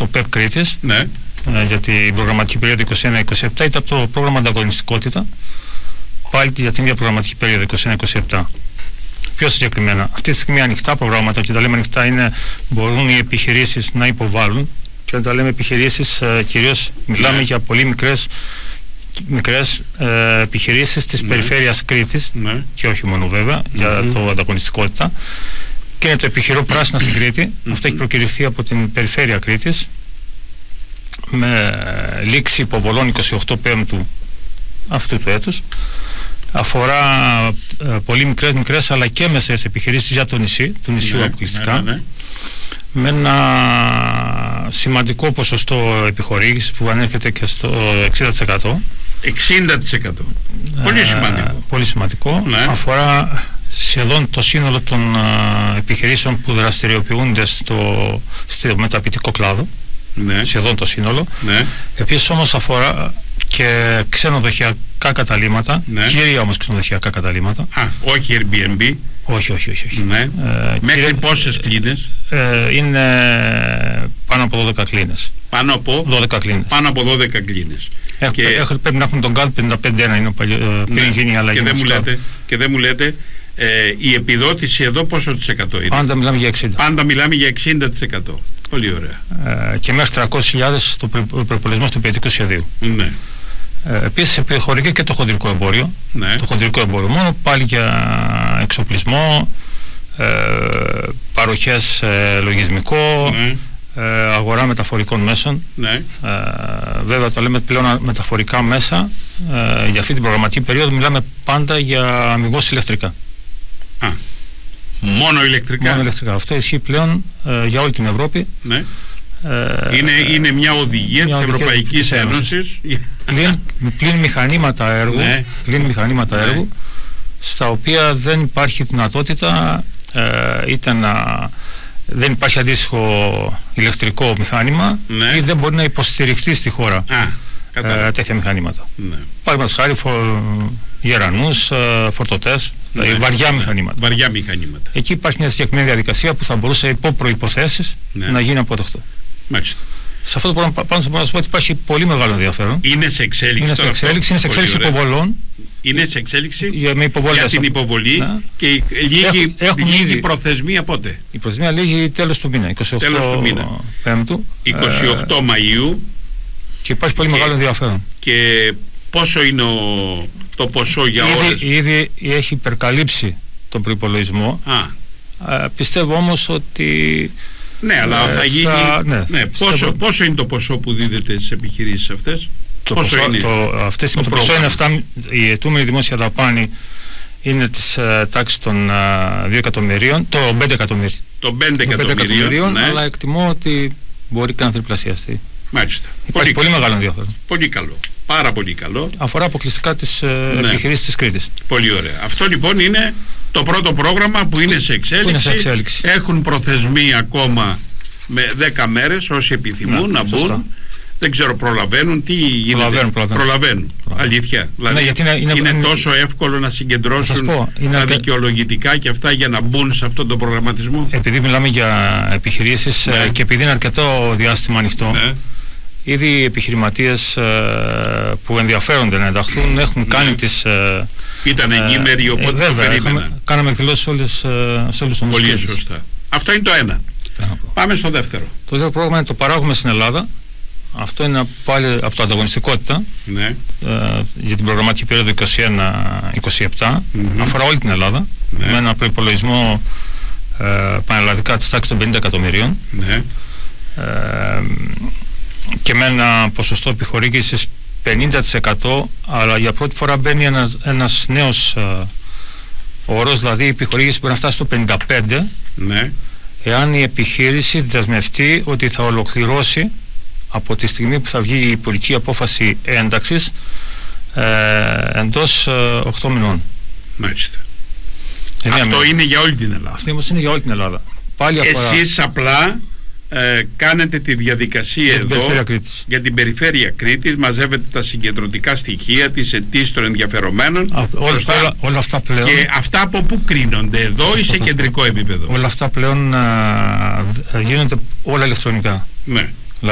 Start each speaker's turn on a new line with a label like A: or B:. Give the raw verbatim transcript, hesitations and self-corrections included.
A: το ΠΕΠ Κρήτης,
B: ναι.
A: ε, για την προγραμματική περίοδο είκοσι ένα είκοσι επτά, ήταν το πρόγραμμα ανταγωνιστικότητα, πάλι για την ίδια προγραμματική περίοδο είκοσι ένα είκοσι επτά. Πιο συγκεκριμένα, αυτή τη στιγμή ανοιχτά προγράμματα, και τα λέμε ανοιχτά, είναι μπορούν οι επιχειρήσεις να υποβάλουν, και όταν τα λέμε επιχειρήσεις, ε, κυρίως μιλάμε ναι. για πολύ μικρές, μικρές ε, επιχειρήσεις της ναι. περιφέρειας Κρήτης, ναι. και όχι μόνο βέβαια, mm-hmm. για το ανταγωνιστικότητα. Και είναι το επιχειρώ πράσινα στην Κρήτη. Mm-hmm. Αυτό έχει προκηρυχθεί από την περιφέρεια Κρήτης, με λήξη υποβολών είκοσι οκτώ Πέμπτου αυτού του έτους. Αφορά ε, πολύ μικρές, μικρές αλλά και μεσαίες επιχειρήσεις για το νησί, του νησιού ναι, αποκλειστικά, ναι, ναι, ναι. με ένα σημαντικό ποσοστό επιχορήγησης που ανέρχεται και στο εξήντα τοις εκατό.
B: εξήντα τοις εκατό. Ε, πολύ σημαντικό.
A: Πολύ σημαντικό. Ναι. Αφορά σχεδόν το σύνολο των ε, επιχειρήσεων που δραστηριοποιούνται στο, στο μεταποιητικό κλάδο. Ναι. Σχεδόν το σύνολο. Ναι. Επίσης όμως αφορά και ξενοδοχειακά καταλύματα, ναι. κυρία όμως ξενοδοχειακά καταλύματα.
B: Α, όχι Airbnb.
A: Όχι, όχι, όχι. όχι.
B: Ναι. Ε, Μέχρι κύριε, πόσες κλίνες?
A: Ε, είναι πάνω από δώδεκα κλίνες.
B: Πάνω από
A: δώδεκα κλίνες.
B: Πάνω από δώδεκα κλίνες.
A: Έχω, και... έχω, πρέπει να έχουν τον ΚΑΔ πενήντα πέντε ένα, είναι παλιό, ναι. πριν γίνει η αλλαγή.
B: Και δεν μου λέτε, και δεν μου λέτε ε, η επιδότηση εδώ πόσο της εκατό είναι?
A: Πάντα μιλάμε για εξήντα.
B: Πάντα μιλάμε για εξήντα τοις εκατό. Πολύ ωραία.
A: Ε, και μέχρι τριακόσιες χιλιάδες το προπολογισμό του ποιητικού σχεδίου.
B: Ναι.
A: Ε, επίσης επιχορηγεί και το χοντρικό εμπόριο. Ναι. Το χοντρικό εμπόριο μόνο πάλι για εξοπλισμό, ε, παροχές ε, λογισμικό, ναι. ε, αγορά μεταφορικών μέσων. Ναι. Ε, βέβαια το λέμε πλέον μεταφορικά μέσα. Ε, για αυτή την προγραμματική περίοδο μιλάμε πάντα για αμιγώς ηλεκτρικά.
B: Α, μόνο ηλεκτρικά.
A: Μόνο ηλεκτρικά. Αυτό ισχύει πλέον ε, για όλη την Ευρώπη. Ναι.
B: Ε, είναι, είναι μια οδηγία μια της Ευρωπαϊκής Ένωσης.
A: Πλην, πλην μηχανήματα έργου, ναι. πλην μηχανήματα ναι. έργου, στα οποία δεν υπάρχει δυνατότητα ε, είτε να δεν υπάρχει αντίστοιχο ηλεκτρικό μηχάνημα, ναι. ή δεν μπορεί να υποστηριχθεί στη χώρα. Α, ε, τέτοια μηχανήματα. Ναι. Παραδείγματος χάρη φο, γερανούς, ε, φορτωτές, ναι. δηλαδή βαριά μηχανήματα.
B: Βαριά μηχανήματα.
A: Εκεί υπάρχει μια συγκεκριμένη διαδικασία που θα μπορούσε υπό προϋποθέσεις ναι. να γίνει αποδεκτό.
B: Μάλιστα.
A: Σε αυτό το πρόγραμμα πάνω μπορώ να σου πω ότι υπάρχει πολύ μεγάλο ενδιαφέρον.
B: Είναι σε εξέλιξη.
A: Είναι σε εξέλιξη, είναι σε εξέλιξη υποβολών.
B: Είναι σε εξέλιξη
A: για, με
B: για την υποβολή, ναι. και λίγη, λίγη προθεσμία πότε?
A: Η προθεσμία λύγει τέλος του μήνα, είκοσι οκτώ
B: τέλος του μήνα.
A: Πέμπτου.
B: είκοσι οκτώ ε, Μαΐου.
A: Και υπάρχει πολύ και, μεγάλο ενδιαφέρον.
B: Και πόσο είναι ο, το ποσό για
A: ήδη,
B: ώρες?
A: Ήδη έχει υπερκαλύψει τον προϋπολογισμό. Α. Ε, πιστεύω όμως ότι...
B: Ναι, αλλά
A: ε,
B: θα γίνει...
A: Θα, ναι,
B: ναι, πόσο, πόσο είναι το ποσό που δίδεται στις επιχειρήσεις αυτές?
A: Το
B: πόσο
A: ποσό,
B: είναι?
A: Το, αυτές το, το ποσό είναι αυτά, η ετούμενη δημόσια δαπάνη είναι της uh, τάξης των uh, δύο εκατομμυρίων, το πέντε εκατομμυρίων.
B: Το πέντε εκατομμυρίων, ναι.
A: Αλλά εκτιμώ ότι μπορεί και να τριπλασιαστεί.
B: Μάλιστα.
A: Υπάρχει πολύ, πολύ μεγάλο ενδιαφέρον.
B: Πολύ καλό. Πάρα πολύ καλό.
A: Αφορά αποκλειστικά τις uh, ναι. επιχειρήσεις της Κρήτης.
B: Πολύ ωραία. Αυτό λοιπόν είναι το πρώτο πρόγραμμα που είναι σε εξέλιξη.
A: Είναι σε εξέλιξη.
B: Έχουν προθεσμία ακόμα με δέκα μέρες όσοι επιθυμούν ναι, να μπουν. Σωστά. Δεν ξέρω, προλαβαίνουν, τι γίνεται?
A: Προλαβαίνουν, προλαβαίνουν.
B: προλαβαίνουν. προλαβαίνουν. Αλήθεια. Δηλαδή,
A: ναι, γιατί είναι, είναι,
B: είναι,
A: είναι
B: τόσο εύκολο να συγκεντρώσουν
A: πω, είναι
B: τα
A: και...
B: δικαιολογητικά και αυτά για να μπουν σε αυτόν τον προγραμματισμό.
A: Επειδή μιλάμε για επιχειρήσεις ναι. και επειδή είναι αρκετό διάστημα ανοιχτό, ναι. ήδη οι επιχειρηματίες ε, που ενδιαφέρονται να ενταχθούν έχουν ναι. κάνει τις... Ε,
B: Ήταν εγγύμεροι, οπότε ε, βέβαια, το περίμεναν.
A: Είχαμε, κάναμε εκδηλώσεις όλες, σε όλους τους
B: Πολύ νομούς σωστά. Αυτό είναι το ένα. Πάμε στο δεύτερο.
A: Το δεύτερο πρόγραμμα είναι το παράγουμε στην Ελλάδα. Αυτό είναι πάλι από το ανταγωνιστικότητα, ναι. ε, για την προγραμματική περίοδο είκοσι ένα είκοσι επτά. Mm-hmm. Αφορά όλη την Ελλάδα, ναι. με ένα προϋπολογισμό ε, πανελλαδικά της τάξης των πενήντα εκατομμυρίων, ναι. ε, και με ένα ποσοστό επιχορήγησης πενήντα τοις εκατό, αλλά για πρώτη φορά μπαίνει ένας, ένας νέος ε, όρος, δηλαδή η επιχορήγηση μπορεί να φτάσει στο πενήντα πέντε, ναι. εάν η επιχείρηση δεσμευτεί ότι θα ολοκληρώσει από τη στιγμή που θα βγει η υπουργική απόφαση ένταξης ε, εντός ε, οκτώ μηνών.
B: Μάλιστα. Αυτό είναι για όλη την Ελλάδα.
A: Αυτό όμως είναι για όλη την Ελλάδα. Πάλι αφορά...
B: Εσείς απλά ε, κάνετε τη διαδικασία
A: για
B: εδώ
A: την
B: για την περιφέρεια Κρήτης, μαζεύετε τα συγκεντρωτικά στοιχεία, τις αιτήσεις των ενδιαφερομένων.
A: Α, όλα, όλα, όλα αυτά πλέον.
B: Και αυτά από πού κρίνονται, εδώ ή σε κεντρικό επίπεδο?
A: Όλα αυτά πλέον α, γίνονται όλα ηλεκτρονικά.
B: Ναι.